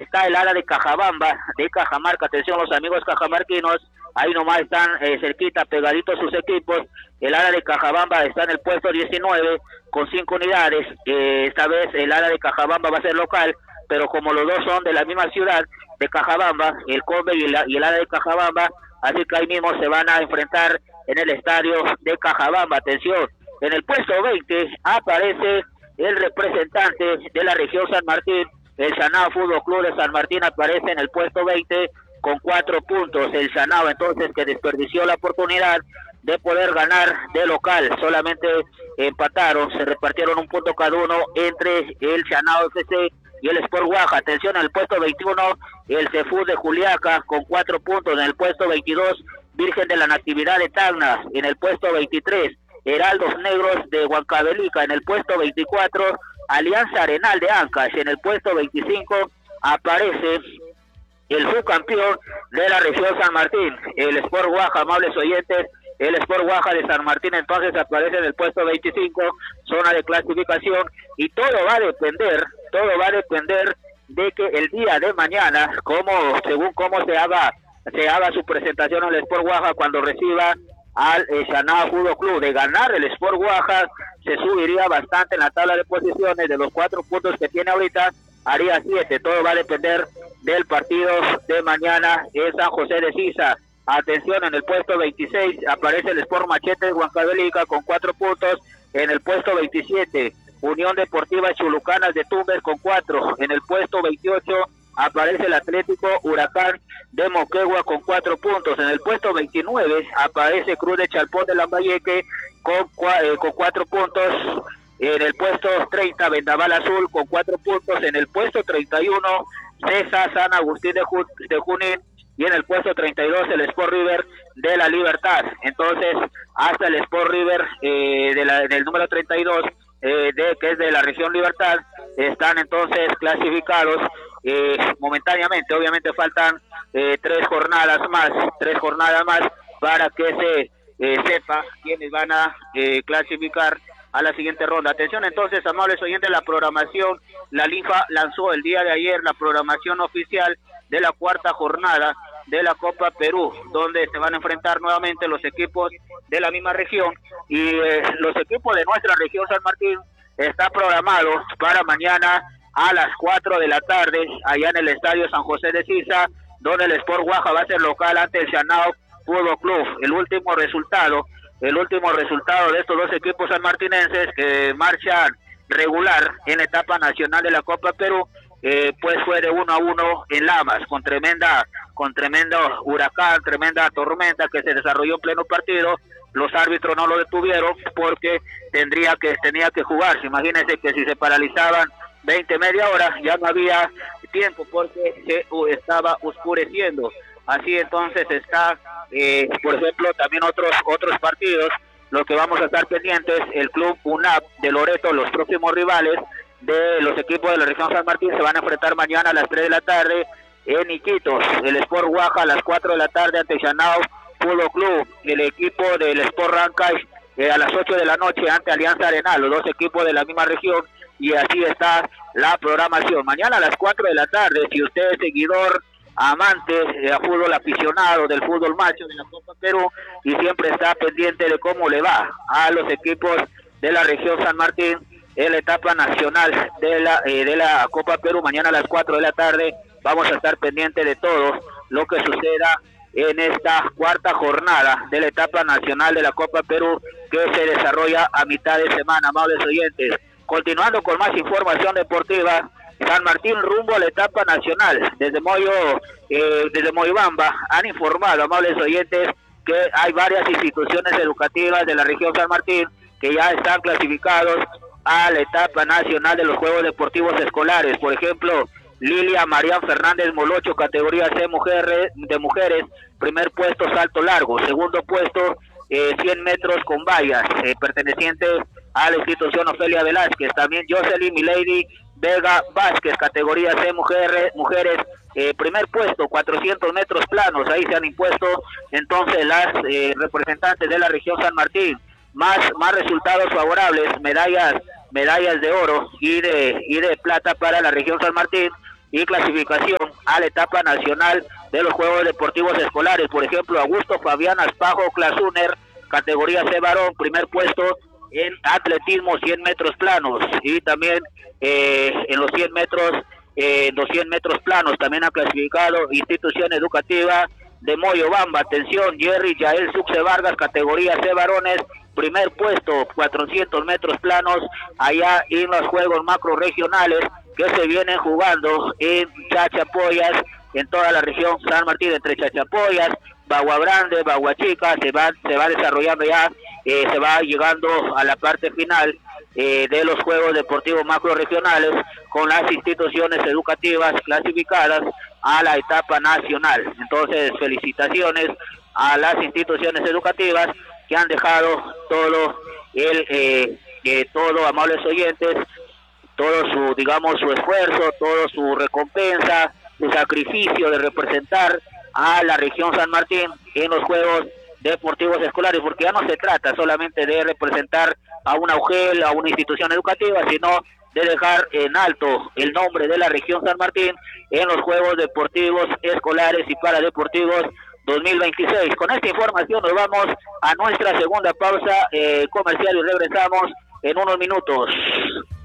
está el área de Cajabamba, de Cajamarca. Atención los amigos cajamarquinos, ahí nomás están cerquita, pegaditos sus equipos. El área de Cajabamba está en el puesto 19 con 5 unidades. Esta vez el área de Cajabamba va a ser local, pero como los dos son de la misma ciudad de Cajabamba, el Combe y el área de Cajabamba, así que ahí mismo se van a enfrentar en el estadio de Cajabamba. Atención, en el puesto 20 aparece el representante de la región San Martín, el Sanao Fútbol Club de San Martín aparece en el puesto 20 con 4 puntos. El Sanao entonces que desperdició la oportunidad de poder ganar de local, solamente empataron, se repartieron un punto cada uno entre el Sanao FC y el Sport Guaja. Atención, en el puesto 21 el Cefú de Juliaca con 4 puntos. En el puesto 22 Virgen de la Natividad de Tacna. En el puesto 23 Heraldos Negros de Huancavelica. En el puesto 24 Alianza Arenal de Ancash. En el puesto 25 aparece el subcampeón de la región San Martín, el Sport Guaja, amables oyentes. El Sport Guaja de San Martín entonces aparece en el puesto 25, zona de clasificación, y todo va a depender de que el día de mañana, según cómo se haga su presentación al Sport Guaja cuando reciba al Sanao Fútbol Club. De ganar el Sport Guaja se subiría bastante en la tabla de posiciones. De los 4 puntos que tiene ahorita haría 7, todo va a depender del partido de mañana en San José de Sisa. Atención, en el puesto 26 aparece el Sport Machete de Huancavelica con 4 puntos. En el puesto 27 Unión Deportiva Chulucanas de Tumbes con 4. En el puesto 28 aparece el Atlético Huracán de Moquegua con 4 puntos. En el puesto 29 aparece Cruz de Chalpón de Lambayeque con 4 puntos. En el puesto 30 Vendaval Azul con 4 puntos. En el puesto 31 César San Agustín de Junín. Y en el puesto 32 el Sport River de la Libertad. Entonces, hasta el Sport River del número 32, que es de la región Libertad, están entonces clasificados momentáneamente. Obviamente faltan 3 jornadas más para que se sepa quiénes van a clasificar a la siguiente ronda. Atención entonces, amables oyentes, la programación, la LIFA lanzó el día de ayer la programación oficial de la 4ª jornada de la Copa Perú, donde se van a enfrentar nuevamente los equipos de la misma región, y los equipos de nuestra región San Martín está programado para mañana a las 4 de la tarde, allá en el Estadio San José de Sisa, donde el Sport Guaja va a ser local ante el Sanao Fútbol Club. El último resultado de estos dos equipos sanmartinenses que marchan regular en la etapa nacional de la Copa Perú, pues fue de 1-1 en Lamas, con tremendo huracán, tremenda tormenta que se desarrolló en pleno partido. Los árbitros no lo detuvieron porque tenía que jugarse. Imagínense que si se paralizaban media hora, ya no había tiempo porque se estaba oscureciendo. Así entonces está, por ejemplo, también otros partidos, lo que vamos a estar pendientes, el club UNAP de Loreto, los próximos rivales de los equipos de la región San Martín se van a enfrentar mañana a las 3 de la tarde en Iquitos. El Sport Guaja a las 4 de la tarde ante Sanao Fútbol Club. El equipo del Sport Rancash a las 8 de la noche ante Alianza Arenal, los dos equipos de la misma región, y así está la programación. Mañana a las 4 de la tarde, si usted es seguidor, amante de fútbol, aficionado del fútbol macho de la Copa Perú, y siempre está pendiente de cómo le va a los equipos de la región San Martín en la etapa nacional de la Copa Perú, mañana a las 4 de la tarde, vamos a estar pendientes de todo lo que suceda en esta 4ª jornada de la etapa nacional de la Copa Perú, que se desarrolla a mitad de semana, amables oyentes. Continuando con más información deportiva, San Martín rumbo a la etapa nacional. Desde Moyobamba han informado, amables oyentes, que hay varias instituciones educativas de la región San Martín que ya están clasificados a la etapa nacional de los Juegos Deportivos Escolares. Por ejemplo, Lilia Marián Fernández Molocho, categoría C de mujeres, primer puesto salto largo, segundo puesto 100 metros con vallas, perteneciente a la institución Ofelia Velázquez. También Jocelyn Milady Vega Vázquez, categoría C mujeres, primer puesto 400 metros planos. Ahí se han impuesto entonces las representantes de la región San Martín. Más resultados favorables, medallas de oro y de plata para la región San Martín. y clasificación a la etapa nacional de los Juegos Deportivos Escolares. Por ejemplo, Augusto Fabián Aspajo Clasuner, categoría C varón, primer puesto en atletismo 100 metros planos, y también en los 100 metros, 200 metros planos también ha clasificado institución educativa de Moyobamba. Atención, Jerry Yael Succe Vargas, categoría C varones, primer puesto, 400 metros planos, allá en los Juegos Macro Regionales que se vienen jugando en Chachapoyas, en toda la región San Martín, entre Chachapoyas, Bagua Grande, Bagua Chica, se va desarrollando ya, se va llegando a la parte final de los Juegos Deportivos Macro Regionales, con las instituciones educativas clasificadas a la etapa nacional. Entonces, felicitaciones a las instituciones educativas que han dejado todo todo, amables oyentes, todo su, digamos, su esfuerzo, todo su recompensa, su sacrificio de representar a la región San Martín en los Juegos Deportivos Escolares, porque ya no se trata solamente de representar a una UGEL, a una institución educativa, sino de dejar en alto el nombre de la región San Martín en los Juegos Deportivos Escolares y Paradeportivos 2026. Con esta información nos vamos a nuestra segunda pausa comercial y regresamos en unos minutos.